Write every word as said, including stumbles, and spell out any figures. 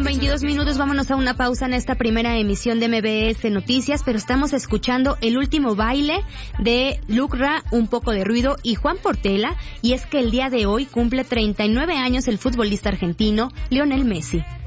con veintidós minutos, vámonos a una pausa en esta primera emisión de M B S Noticias, pero estamos escuchando el último baile de Lucra, Un poco de ruido, y Juan Portela, y es que el día de hoy cumple treinta y nueve años el futbolista argentino Lionel Messi.